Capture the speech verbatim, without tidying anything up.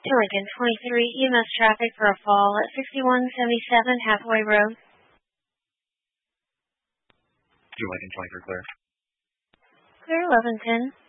To Lincoln twenty-three, E M S traffic for a fall at sixty-one seventy-seven Hathaway Road. To Lincoln twenty-three, clear. Clear eleven ten.